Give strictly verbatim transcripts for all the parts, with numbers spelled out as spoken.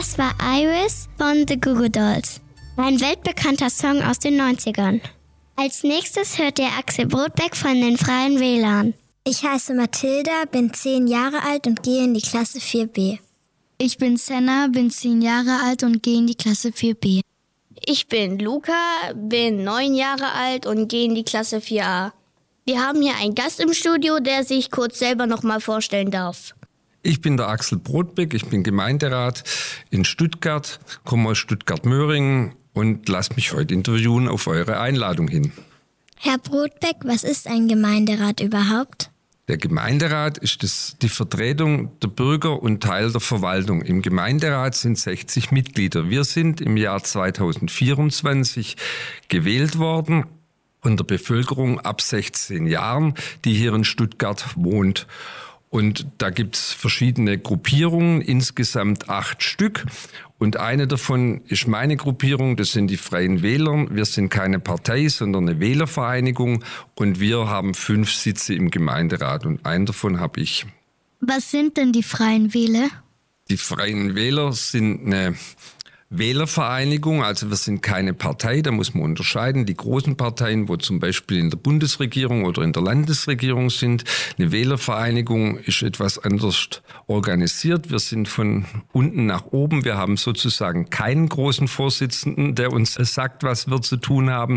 Das war Iris von The Goo Goo Dolls. Ein weltbekannter Song aus den neunzigern. Als nächstes hört ihr Axel Brodbeck von den Freien Wählern. Ich heiße Mathilda, bin zehn Jahre alt und gehe in die Klasse vier B. Ich bin Senna, bin zehn Jahre alt und gehe in die Klasse vier B. Ich bin Luca, bin neun Jahre alt und gehe in die Klasse vier A. Wir haben hier einen Gast im Studio, der sich kurz selber noch mal vorstellen darf. Ich bin der Axel Brodbeck, ich bin Gemeinderat in Stuttgart, komme aus Stuttgart-Möhringen und lasse mich heute interviewen auf eure Einladung hin. Herr Brodbeck, was ist ein Gemeinderat überhaupt? Der Gemeinderat ist das, die Vertretung der Bürger und Teil der Verwaltung. Im Gemeinderat sind sechzig Mitglieder. Wir sind im Jahr zweitausendvierundzwanzig gewählt worden von der Bevölkerung ab sechzehn Jahren, die hier in Stuttgart wohnt. Und da gibt's verschiedene Gruppierungen, insgesamt acht Stück. Und eine davon ist meine Gruppierung, das sind die Freien Wähler. Wir sind keine Partei, sondern eine Wählervereinigung. Und wir haben fünf Sitze im Gemeinderat und einen davon habe ich. Was sind denn die Freien Wähler? Die Freien Wähler sind eine Wählervereinigung, also wir sind keine Partei, da muss man unterscheiden. Die großen Parteien, wo zum Beispiel in der Bundesregierung oder in der Landesregierung sind. Eine Wählervereinigung ist etwas anders organisiert. Wir sind von unten nach oben. Wir haben sozusagen keinen großen Vorsitzenden, der uns sagt, was wir zu tun haben,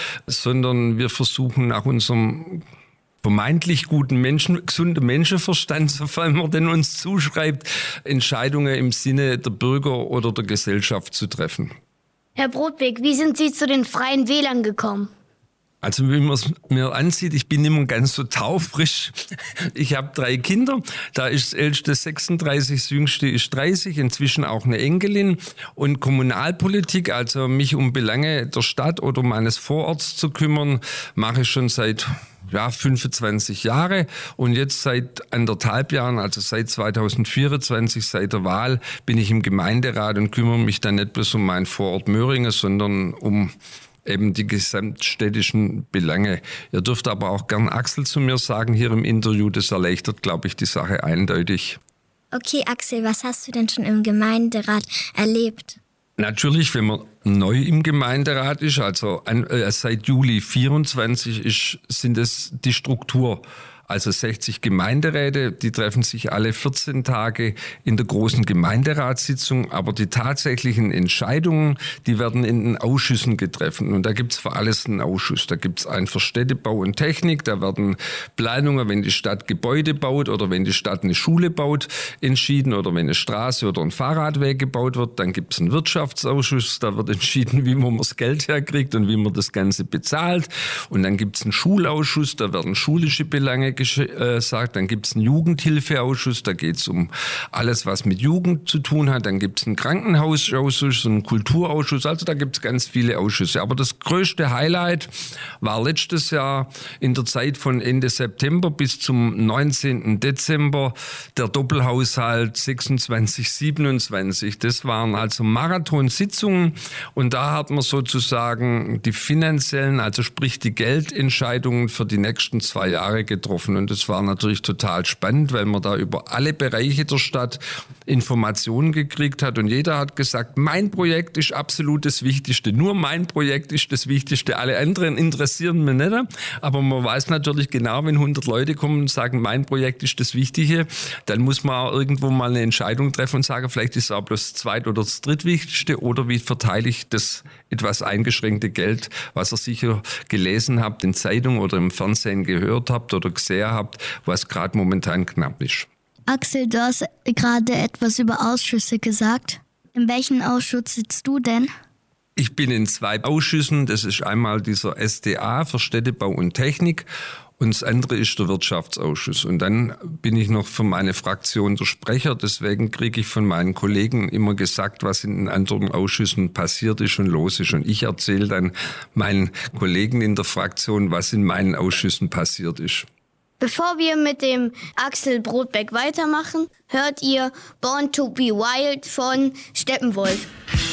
sondern wir versuchen nach unserem vermeintlich guten Menschen, gesunden Menschenverstand, sofern man denn uns zuschreibt, Entscheidungen im Sinne der Bürger oder der Gesellschaft zu treffen. Herr Brodbeck, wie sind Sie zu den Freien Wählern gekommen? Also wie man es mir ansieht, ich bin immer ganz so taufrisch. Ich habe drei Kinder, da ist das älteste sechsunddreißig, das jüngste ist dreißig, inzwischen auch eine Enkelin. Und Kommunalpolitik, also mich um Belange der Stadt oder meines Vororts zu kümmern, mache ich schon seit ja, fünfundzwanzig Jahre und jetzt seit anderthalb Jahren, also seit zweitausendvierundzwanzig, seit der Wahl, bin ich im Gemeinderat und kümmere mich dann nicht bloß um meinen Vorort Möhringen, sondern um eben die gesamtstädtischen Belange. Ihr dürft aber auch gern Axel zu mir sagen hier im Interview, das erleichtert, glaube ich, die Sache eindeutig. Okay, Axel, was hast du denn schon im Gemeinderat erlebt? Natürlich, wenn man neu im Gemeinderat ist, also an, äh, seit Juli vierundzwanzig ist, sind es die Struktur. Also sechzig Gemeinderäte, die treffen sich alle vierzehn Tage in der großen Gemeinderatssitzung, aber die tatsächlichen Entscheidungen, die werden in den Ausschüssen getroffen. Und da gibt's für alles einen Ausschuss. Da gibt's einen für Städtebau und Technik, da werden Planungen, wenn die Stadt Gebäude baut oder wenn die Stadt eine Schule baut, entschieden oder wenn eine Straße oder ein Fahrradweg gebaut wird. Dann gibt's einen Wirtschaftsausschuss, da wird entschieden, wie man das Geld herkriegt und wie man das Ganze bezahlt. Und dann gibt's einen Schulausschuss, da werden schulische Belange gesagt, dann gibt es einen Jugendhilfeausschuss, da geht es um alles, was mit Jugend zu tun hat, dann gibt es einen Krankenhausausschuss, einen Kulturausschuss, also da gibt es ganz viele Ausschüsse. Aber das größte Highlight war letztes Jahr in der Zeit von Ende September bis zum neunzehnten Dezember der Doppelhaushalt sechsundzwanzig siebenundzwanzig. Das waren also Marathonsitzungen und da hat man sozusagen die finanziellen, also sprich die Geldentscheidungen für die nächsten zwei Jahre getroffen. Und das war natürlich total spannend, weil man da über alle Bereiche der Stadt Informationen gekriegt hat. Und jeder hat gesagt, mein Projekt ist absolut das Wichtigste. Nur mein Projekt ist das Wichtigste. Alle anderen interessieren mich nicht. Aber man weiß natürlich genau, wenn hundert Leute kommen und sagen, mein Projekt ist das Wichtige, dann muss man auch irgendwo mal eine Entscheidung treffen und sagen, vielleicht ist es auch bloß das zweit- oder das drittwichtigste. Oder wie verteile ich das etwas eingeschränkte Geld, was ihr sicher gelesen habt, in Zeitung oder im Fernsehen gehört habt oder gesehen habt, was gerade momentan knapp ist. Axel, du hast gerade etwas über Ausschüsse gesagt. In welchem Ausschuss sitzt du denn? Ich bin in zwei Ausschüssen. Das ist einmal dieser S D A für Städtebau und Technik und das andere ist der Wirtschaftsausschuss. Und dann bin ich noch für meine Fraktion der Sprecher. Deswegen kriege ich von meinen Kollegen immer gesagt, was in den anderen Ausschüssen passiert ist und los ist. Und ich erzähle dann meinen Kollegen in der Fraktion, was in meinen Ausschüssen passiert ist. Bevor wir mit dem Axel Brodbeck weitermachen, hört ihr Born to be Wild von Steppenwolf.